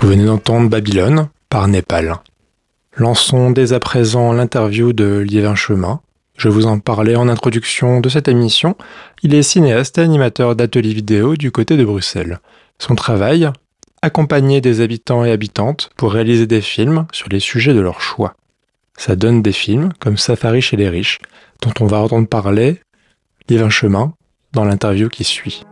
Vous venez d'entendre Babylone par Népal. Lançons dès à présent l'interview de Liévin Chemin. Je vous en parlais en introduction de cette émission. Il est cinéaste et animateur d'ateliers vidéo du côté de Bruxelles. Son travail, accompagner des habitants et habitantes pour réaliser des films sur les sujets de leur choix. Ça donne des films comme Safari chez les riches, dont on va entendre parler Liévin Chemin dans l'interview qui suit.